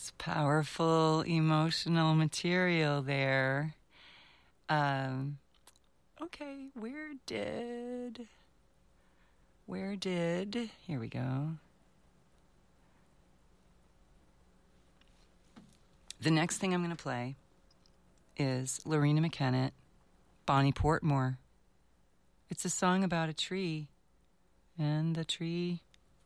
It's powerful emotional material there. Okay, here we go. The next thing I'm going to play is Lorena McKennett, Bonnie Portmore. It's a song about a tree, and the tree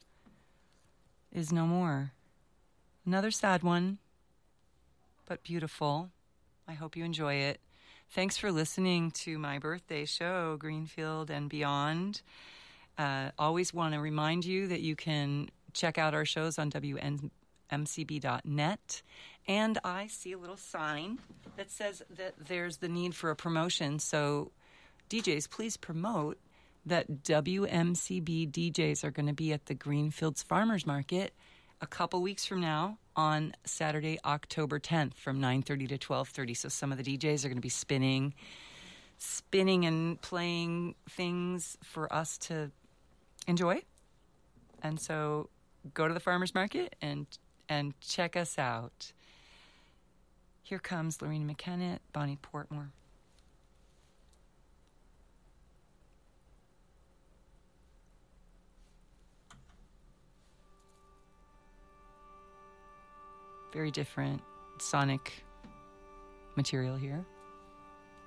is no more. Another sad one, but beautiful. I hope you enjoy it. Thanks for listening to my birthday show, Greenfield and Beyond. Always want to remind you that you can check out our shows on WNMCB.net. And I see a little sign that says that there's the need for a promotion. So DJs, please promote that WMCB DJs are going to be at the Greenfields Farmers Market a couple weeks from now on Saturday, October 10th from 9:30 to 12:30. So some of the DJs are going to be spinning and playing things for us to enjoy. And so go to the farmers market and check us out. Here comes Lorena McKennett, Bonnie Portmore. Very different sonic material here.